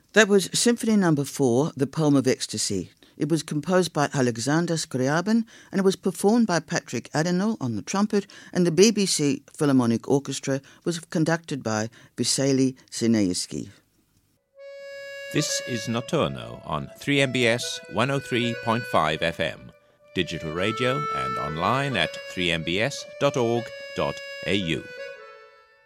That was Symphony No. 4, The Poem of Ecstasy. It was composed by Alexander Scriabin and it was performed by Patrick Adenau on the trumpet, and the BBC Philharmonic Orchestra was conducted by Vasily Sinaisky. This is Notturno on 3MBS 103.5 FM, digital radio and online at 3mbs.org.au.